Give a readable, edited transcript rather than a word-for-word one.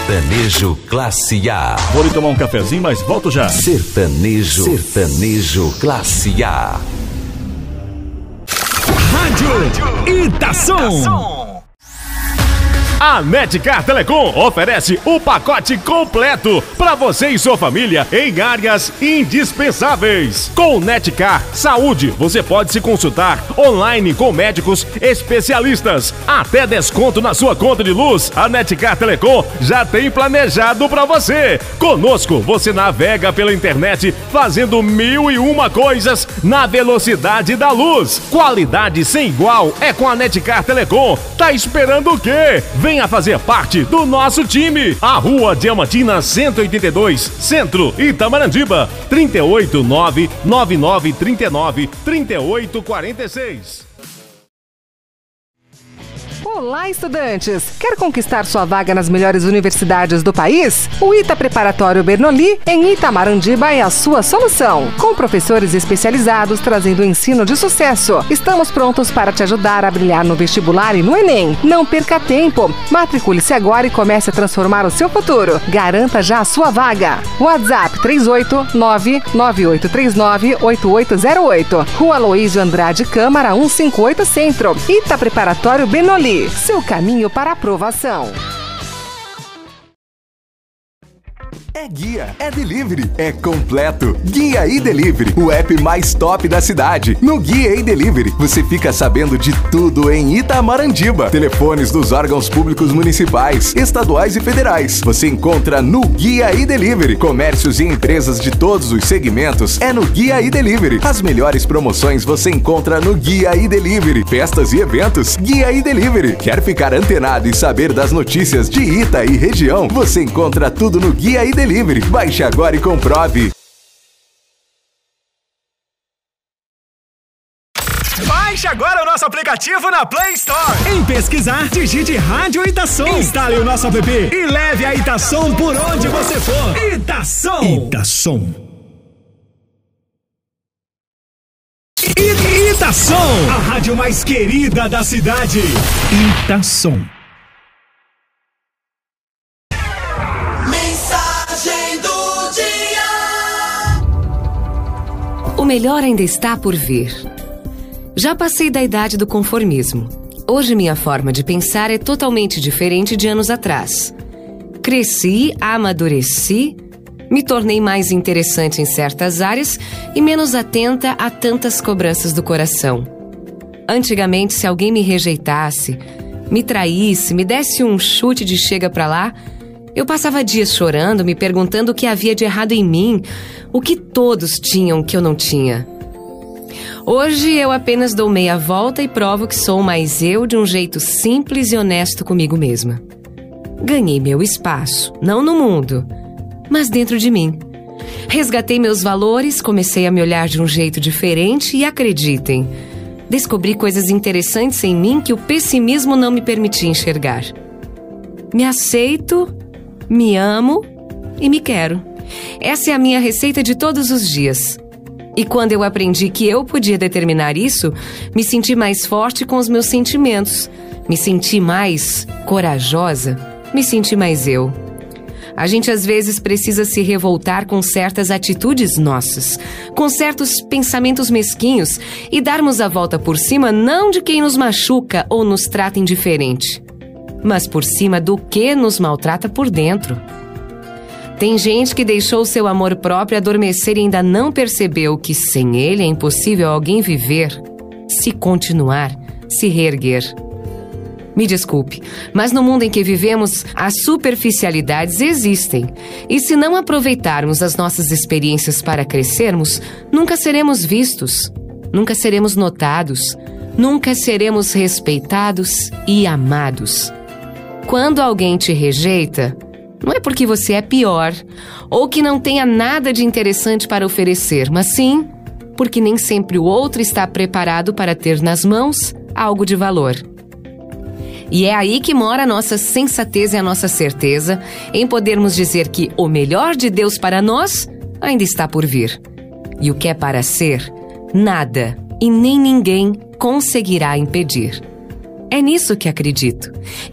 Sertanejo Classe A. Vou ali tomar um cafezinho, mas volto já. Sertanejo Classe A. Rádio Itação. A Netcar Telecom oferece o pacote completo para você e sua família em áreas indispensáveis. Com Netcar Saúde, você pode se consultar online com médicos especialistas. Até desconto na sua conta de luz, a Netcar Telecom já tem planejado para você. Conosco, você navega pela internet fazendo 1001 coisas na velocidade da luz. Qualidade sem igual é com a Netcar Telecom. Tá esperando o quê? Venha fazer parte do nosso time. A Rua Diamantina 182, Centro, Itamarandiba, 38999393846. Olá, estudantes! Quer conquistar sua vaga nas melhores universidades do país? O ITA Preparatório Bernoulli, em Itamarandiba, é a sua solução. Com professores especializados trazendo ensino de sucesso. Estamos prontos para te ajudar a brilhar no vestibular e no Enem. Não perca tempo. Matricule-se agora e comece a transformar o seu futuro. Garanta já a sua vaga. WhatsApp 38998398808. Rua Aloísio Andrade Câmara 158 Centro. ITA Preparatório Bernoulli. Seu caminho para aprovação. É guia, é delivery, é completo. Guia e Delivery, o app mais top da cidade. No Guia e Delivery, você fica sabendo de tudo em Itamarandiba. Telefones dos órgãos públicos municipais, estaduais e federais. Você encontra no Guia e Delivery. Comércios e empresas de todos os segmentos é no Guia e Delivery. As melhores promoções você encontra no Guia e Delivery. Festas e eventos, Guia e Delivery. Quer ficar antenado e saber das notícias de Ita e região? Você encontra tudo no Guia e Delivery. Baixe agora e comprove. Baixe agora o nosso aplicativo na Play Store. Em pesquisar, digite Rádio Itação. Instale o nosso app e leve a Itação por onde você for. Itação. Itação. Itação, a rádio mais querida da cidade. Itação. O melhor ainda está por vir. Já passei da idade do conformismo. Hoje minha forma de pensar é totalmente diferente de anos atrás. Cresci, amadureci, me tornei mais interessante em certas áreas e menos atenta a tantas cobranças do coração. Antigamente, se alguém me rejeitasse, me traísse, me desse um chute de chega pra lá, eu passava dias chorando, me perguntando o que havia de errado em mim, o que todos tinham que eu não tinha. Hoje eu apenas dou meia volta e provo que sou mais eu de um jeito simples e honesto comigo mesma. Ganhei meu espaço, não no mundo, mas dentro de mim. Resgatei meus valores, comecei a me olhar de um jeito diferente e acreditem, descobri coisas interessantes em mim que o pessimismo não me permitia enxergar. Me aceito, me amo e me quero. Essa é a minha receita de todos os dias. E quando eu aprendi que eu podia determinar isso, me senti mais forte com os meus sentimentos. Me senti mais corajosa. Me senti mais eu. A gente às vezes precisa se revoltar com certas atitudes nossas, com certos pensamentos mesquinhos e darmos a volta por cima não de quem nos machuca ou nos trata indiferente, mas por cima do que nos maltrata por dentro. Tem gente que deixou seu amor próprio adormecer e ainda não percebeu que sem ele é impossível alguém viver, se continuar, se reerguer. Me desculpe, mas no mundo em que vivemos, as superficialidades existem. E se não aproveitarmos as nossas experiências para crescermos, nunca seremos vistos, nunca seremos notados, nunca seremos respeitados e amados. Quando alguém te rejeita, não é porque você é pior ou que não tenha nada de interessante para oferecer, mas sim porque nem sempre o outro está preparado para ter nas mãos algo de valor. E é aí que mora a nossa sensatez e a nossa certeza em podermos dizer que o melhor de Deus para nós ainda está por vir. E o que é para ser, nada e nem ninguém conseguirá impedir. É nisso que acredito.